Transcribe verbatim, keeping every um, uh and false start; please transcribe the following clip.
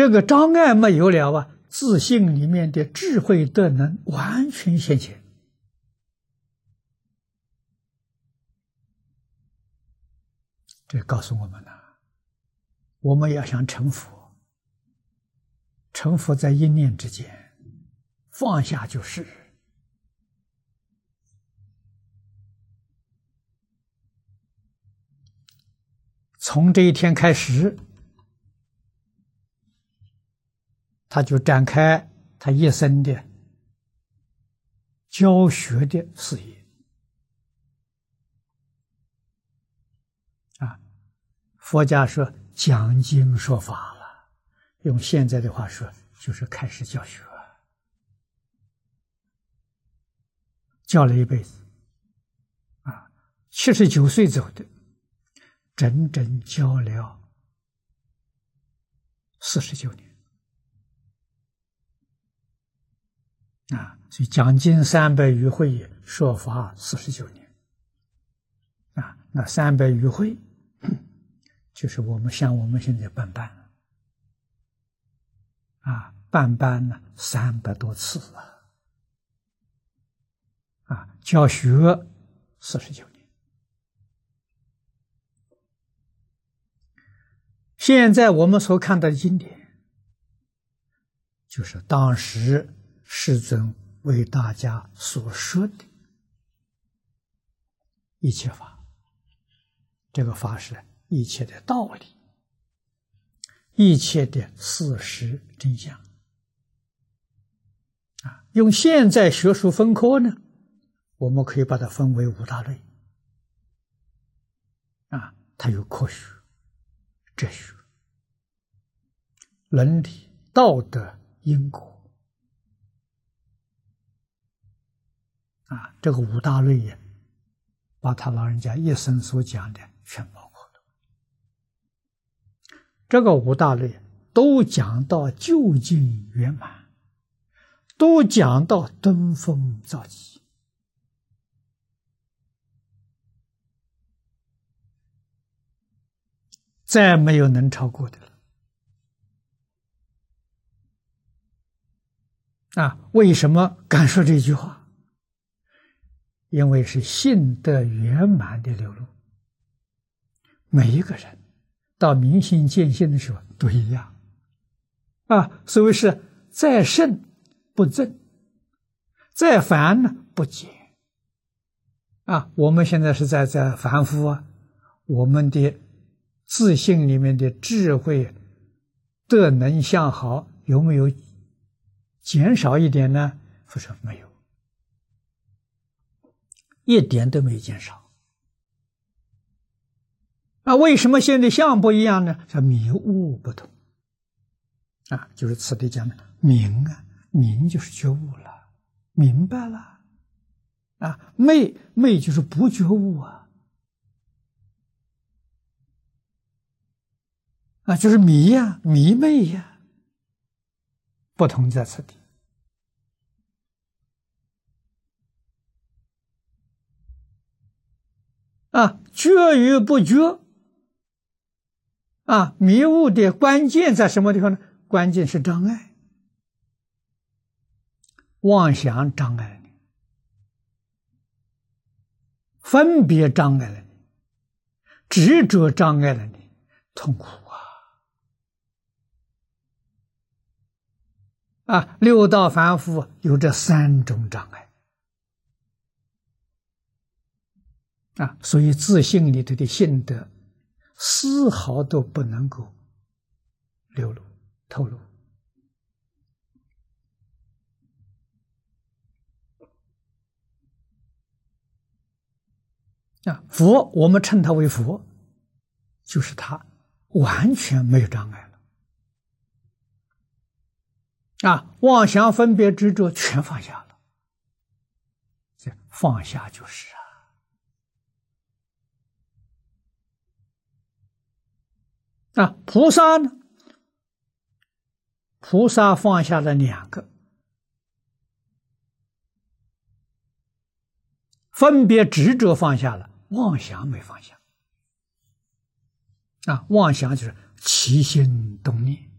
这个障碍没有了啊，自信里面的智慧德能完全现前。这告诉我们呢，我们要想成佛，成佛在一念之间，放下就是。从这一天开始，他就展开他一生的教学的事业啊。佛家说讲经说法了，用现在的话说，就是开始教学，教了一辈子啊，七十九岁走的。整整教了四十九年啊，所以讲经三百余会，说法四十九年啊。那三百余会，就是我们像我们现在办班啊，办班呢三百多次啊，啊，教学四十九年。现在我们所看到的经典，就是当时世尊为大家所说的一切法。这个法是一切的道理，一切的事实真相啊。用现在学术分科呢，我们可以把它分为五大类啊，它有科学、哲学、伦理、道德、因果啊，这个五大类呀，把他老人家一生所讲的全包括了。这个五大类都讲到究竟圆满，都讲到登峰造极。再没有能超过的了。啊，为什么敢说这句话？因为是信德圆满的流露。每一个人到明心见性的时候都一样。啊，所谓是再胜不增，再凡呢不减。啊，我们现在是在在凡夫啊，我们的自信里面的智慧、德能相好有没有减少一点呢？不是，没有，一点都没有减少。啊，为什么现在相不一样呢？是迷悟不同。啊，就是此地讲的明啊，明就是觉悟了，明白了。啊，昧昧就是不觉悟啊。啊，就是迷呀、啊，迷昧呀、啊，不同在此地。啊，觉与不觉，啊，迷悟的关键在什么地方呢？关键是障碍，妄想障碍了你，分别障碍了你，执着障碍了你，痛苦啊！啊，六道凡夫有这三种障碍。啊，所以自信里头的性德，丝毫都不能够流露、透露。啊，佛我们称他为佛，就是他完全没有障碍了。啊，妄想、分别、执着全放下了，这放下就是啊。啊，菩萨呢？菩萨放下了两个，分别执着放下了，妄想没放下。啊，妄想就是起心动念。